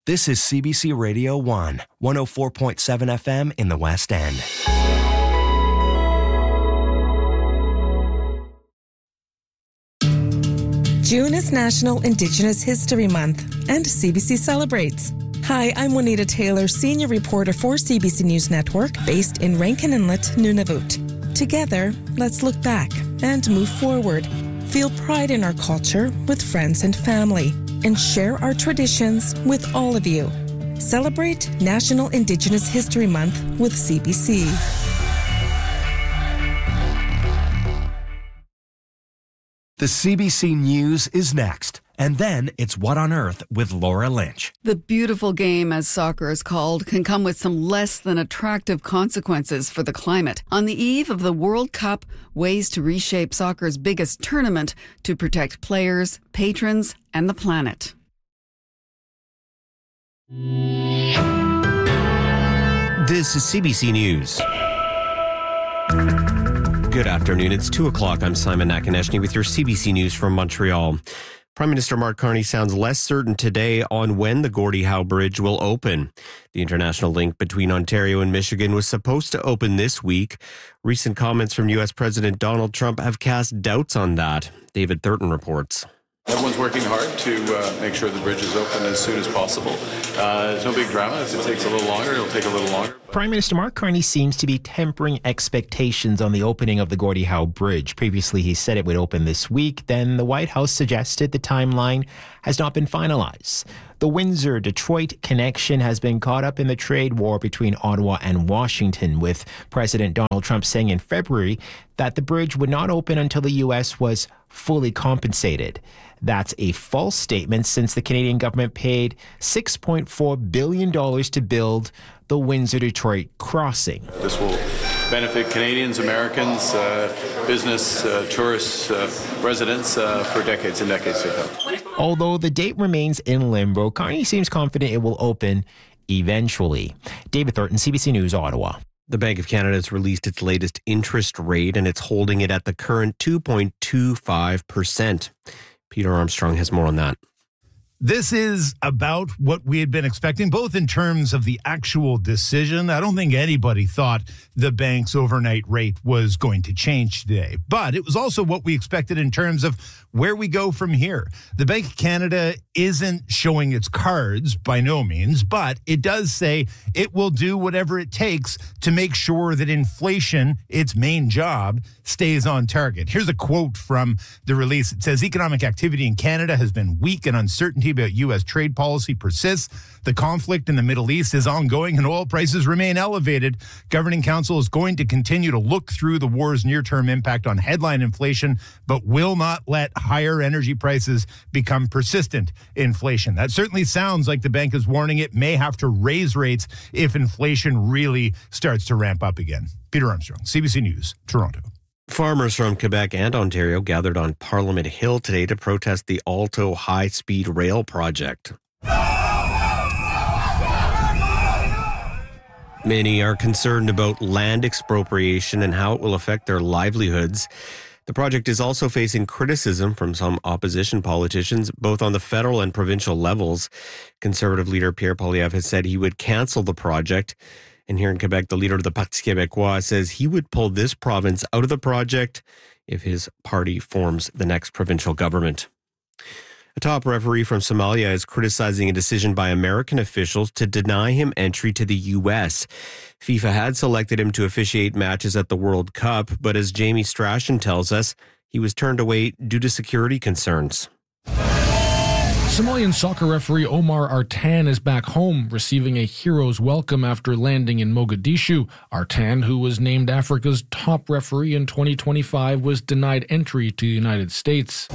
This is CBC Radio 1, 104.7 FM in the West End. June is National Indigenous History Month, and CBC celebrates. Hi, I'm Juanita Taylor, senior reporter for CBC News Network, based in Rankin Inlet, Nunavut. Together, let's look back and move forward. Feel pride in our culture with friends and family, and share our traditions with all of you. Celebrate National Indigenous History Month with CBC. The CBC News is next. And then it's What on Earth with Laura Lynch. The beautiful game, as soccer is called, can come with some less than attractive consequences for the climate. On the eve of the World Cup, ways to reshape soccer's biggest tournament to protect players, patrons, and the planet. This is CBC News. Good afternoon. It's 2 o'clock. I'm Simon Nakonechny with your CBC News from Montreal. Prime Minister Mark Carney sounds less certain today on when the Gordie Howe Bridge will open. The international link between Ontario and Michigan was supposed to open this week. Recent comments from U.S. President Donald Trump have cast doubts on that. David Thurton reports. Everyone's working hard to make sure the bridge is open as soon as possible. There's no big drama. If it takes a little longer, it'll take a little longer. Prime Minister Mark Carney seems to be tempering expectations on the opening of the Gordie Howe Bridge. Previously, he said it would open this week. Then the White House suggested the timeline has not been finalized. The Windsor-Detroit connection has been caught up in the trade war between Ottawa and Washington, with President Donald Trump saying in February that the bridge would not open until the U.S. was fully compensated. That's a false statement, since the Canadian government paid $6.4 billion to build the Windsor-Detroit crossing. This will benefit Canadians, Americans, business, tourists, residents for decades and decades to come. Although the date remains in limbo, Carney seems confident it will open eventually. David Thurton, CBC News, Ottawa. The Bank of Canada has released its latest interest rate, and it's holding it at the current 2.25%. Peter Armstrong has more on that. This is about what we had been expecting, both in terms of the actual decision. I don't think anybody thought the bank's overnight rate was going to change today, but it was also what we expected in terms of where we go from here. The Bank of Canada isn't showing its cards by no means, but it does say it will do whatever it takes to make sure that inflation, its main job, stays on target. Here's a quote from the release. It says, economic activity in Canada has been weak and uncertainty about U.S. trade policy persists. The conflict in the Middle East is ongoing and oil prices remain elevated. Governing Council is going to continue to look through the war's near-term impact on headline inflation, but will not let higher energy prices become persistent inflation. That certainly sounds like the bank is warning it may have to raise rates if inflation really starts to ramp up again. Peter Armstrong, CBC News, Toronto. Farmers from Quebec and Ontario gathered on Parliament Hill today to protest the Alto high-speed rail project. Many are concerned about land expropriation and how it will affect their livelihoods. The project is also facing criticism from some opposition politicians, both on the federal and provincial levels. Conservative leader Pierre Poilievre has said he would cancel the project. And here in Quebec, the leader of the Parti québécois says he would pull this province out of the project if his party forms the next provincial government. A top referee from Somalia is criticizing a decision by American officials to deny him entry to the U.S. FIFA had selected him to officiate matches at the World Cup, but as Jamie Strachan tells us, he was turned away due to security concerns. Somalian soccer referee Omar Artan is back home, receiving a hero's welcome after landing in Mogadishu. Artan, who was named Africa's top referee in 2025, was denied entry to the United States.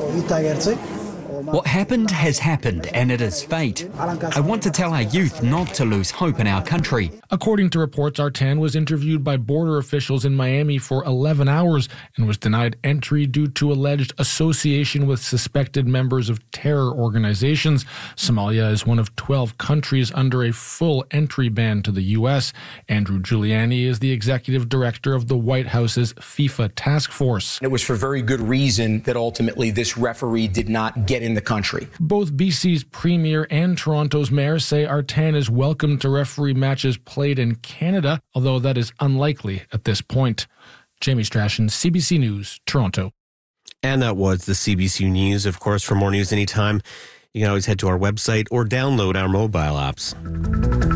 What happened has happened, and it is fate. I want to tell our youth not to lose hope in our country. According to reports, Artan was interviewed by border officials in Miami for 11 hours and was denied entry due to alleged association with suspected members of terror organizations. Somalia is one of 12 countries under a full entry ban to the U.S. Andrew Giuliani is the executive director of the White House's FIFA task force. It was for very good reason that ultimately this referee did not get in in the country. Both BC's Premier and Toronto's Mayor say R10 is welcome to referee matches played in Canada, although that is unlikely at this point. Jamie Strachan, CBC News, Toronto. And that was the CBC News. Of course, for more news anytime, you can always head to our website or download our mobile apps.